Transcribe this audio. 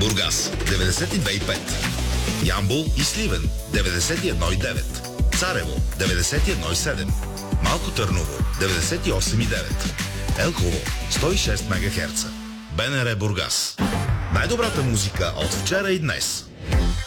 Бургас 92,5. Ямбол и Сливен 91,9. Царево 91,7. Малко Търново 98,9. Елхово 106 МГц. БНР Бургас. Най-добрата музика от вчера и днес.